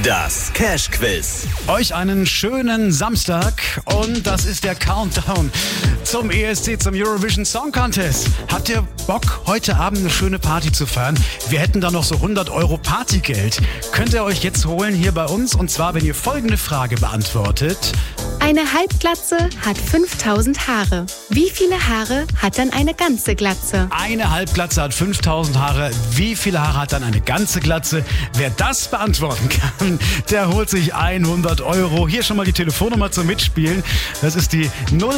Das Cash Quiz. Euch einen schönen Samstag und das ist der Countdown zum ESC, zum Eurovision Song Contest. Habt ihr Bock, heute Abend eine schöne Party zu feiern? Wir hätten da noch so 100 Euro Partygeld. Könnt ihr euch jetzt holen hier bei uns, und zwar, wenn ihr folgende Frage beantwortet. Eine Halbglatze hat 5000 Haare. Wie viele Haare hat dann eine ganze Glatze? Eine Halbglatze hat 5000 Haare. Wie viele Haare hat dann eine ganze Glatze? Wer das beantworten kann, der holt sich 100 Euro. Hier schon mal die Telefonnummer zum Mitspielen. Das ist die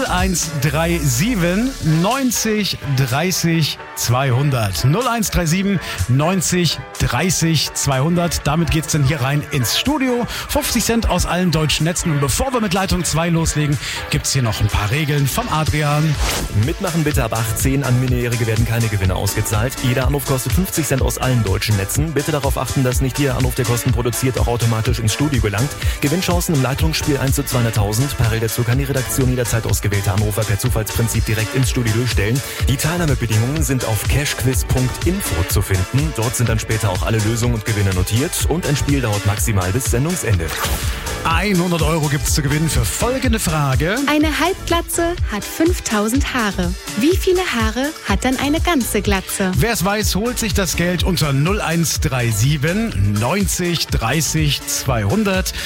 0137 90 30 200. 0137 90 30 200. Damit geht's dann hier rein ins Studio. 50 Cent aus allen deutschen Netzen. Und bevor wir mit Leitung 2 loslegen, gibt's hier noch ein paar Regeln vom Adrian. Mitmachen bitte ab 18. An Minderjährige werden keine Gewinne ausgezahlt. Jeder Anruf kostet 50 Cent aus allen deutschen Netzen. Bitte darauf achten, dass nicht jeder Anruf, der Kosten produziert, auch automatisch ins Studio gelangt. Gewinnchancen im Leitungsspiel 1 zu 200.000. Parallel dazu kann die Redaktion jederzeit ausgewählte Anrufer per Zufallsprinzip direkt ins Studio durchstellen. Die Teilnahmebedingungen sind auf cashquiz.info zu finden. Dort sind dann später auch alle Lösungen und Gewinne notiert. Und ein Spiel dauert maximal bis Sendungsende. 100 Euro gibt's zu gewinnen für folgende Frage. Eine Halbglatze hat 5000 Haare. Wie viele Haare hat dann eine ganze Glatze? Wer es weiß, holt sich das Geld unter 0137 90 30 200.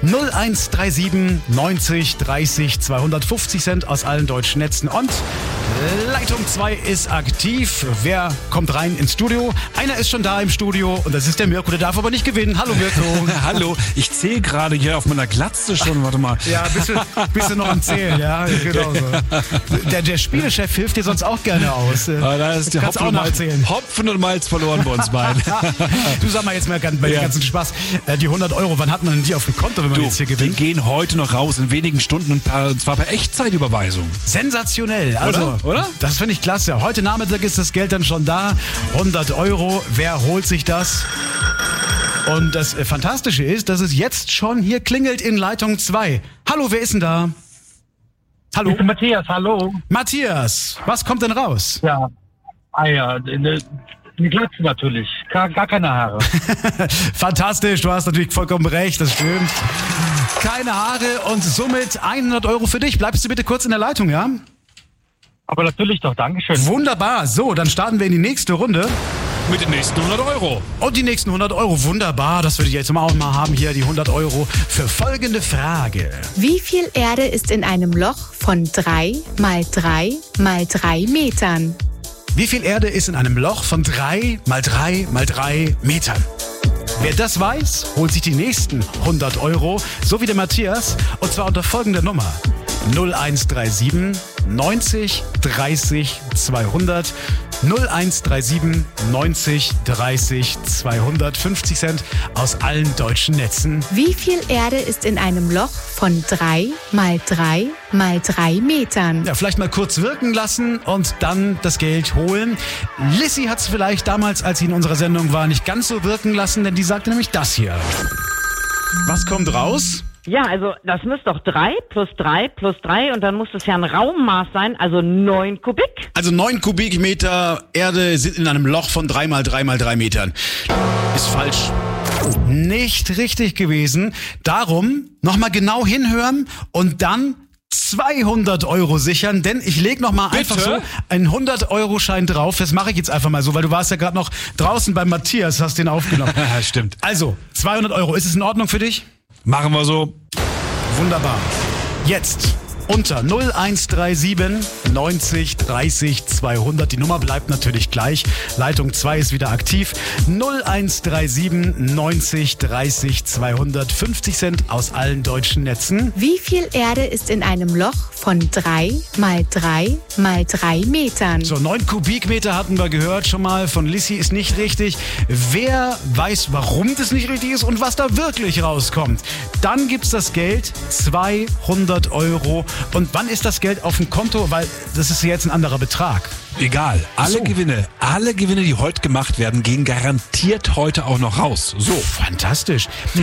0137 90 30 250 Cent aus allen deutschen Netzen. Und Leitung 2 ist aktiv. Wer kommt rein ins Studio? Einer ist schon da im Studio und das ist der Mirko, der darf aber nicht gewinnen. Hallo Mirko. Hallo, ich zähle gerade hier auf meiner Glatze schon, warte mal. Ja, bist du noch am Zählen, ja, genau so. Der Spielechef hilft dir sonst auch gerne aus. Da ist die Kannst auch noch erzählen. Hopfen und Malz verloren bei uns beiden. Du sag mal jetzt mal bei dem ganzen Spaß, die 100 Euro, wann hat man denn die auf dem Konto, wenn man jetzt hier Die gewinnt? gehen heute noch raus in wenigen Stunden und zwar per Echtzeitüberweisung. Sensationell, also, Oder? Das finde ich klasse. Heute Nachmittag ist das Geld dann schon da, 100 Euro, wer holt sich das? Und das Fantastische ist, dass es jetzt schon hier klingelt in Leitung 2. Hallo, wer ist denn da? Hallo? Ich bin Matthias, hallo. Matthias, was kommt denn raus? Ja, Eier, eine Glatze natürlich, gar keine Haare. Fantastisch, du hast natürlich vollkommen recht, das stimmt. Keine Haare und somit 100 Euro für dich. Bleibst du bitte kurz in der Leitung, ja? Aber natürlich doch, Dankeschön. Wunderbar, so, dann starten wir in die nächste Runde. Mit den nächsten 100 Euro. Und die nächsten 100 Euro, wunderbar, das würde ich jetzt auch mal haben, hier die 100 Euro für folgende Frage. Wie viel Erde ist in einem Loch von 3 mal 3 mal 3 Metern? Wie viel Erde ist in einem Loch von 3 mal 3 mal 3 Metern? Wer das weiß, holt sich die nächsten 100 Euro, so wie der Matthias, und zwar unter folgender Nummer. 0137 90 30 200. 0137 90 30 250 Cent aus allen deutschen Netzen. Wie viel Erde ist in einem Loch von 3 mal 3 mal 3 Metern? Ja, vielleicht mal kurz wirken lassen und dann das Geld holen. Lissy hat es vielleicht damals, als sie in unserer Sendung war, nicht ganz so wirken lassen, denn die sagte nämlich das hier. Was kommt raus? Ja, also das müsste doch 3 plus 3 plus 3 und dann muss es ja ein Raummaß sein, also 9 Kubik. Also 9 Kubikmeter Erde sind in einem Loch von 3 mal 3 mal 3 Metern. Ist falsch. Nicht richtig gewesen. Darum nochmal genau hinhören und dann 200 Euro sichern, denn ich lege nochmal einfach so einen 100-Euro-Schein drauf. Das mache ich jetzt einfach mal so, weil du warst ja gerade noch draußen bei Matthias, hast den aufgenommen. Stimmt. Also, 200 Euro. Ist es in Ordnung für dich? Machen wir so. Wunderbar. Jetzt unter 0137 90 30 200. Die Nummer bleibt natürlich gleich. Leitung 2 ist wieder aktiv. 0137 90 30 200. 50 Cent aus allen deutschen Netzen. Wie viel Erde ist in einem Loch von 3 mal 3 mal 3 Metern? So, 9 Kubikmeter hatten wir gehört schon mal. Von Lissy ist nicht richtig. Wer weiß, warum das nicht richtig ist und was da wirklich rauskommt? Dann gibt's das Geld, 200 Euro. Und wann ist das Geld auf dem Konto? Weil das ist jetzt ein anderer Betrag. Egal. Alle Gewinne, die heute gemacht werden, gehen garantiert heute auch noch raus. So. Fantastisch.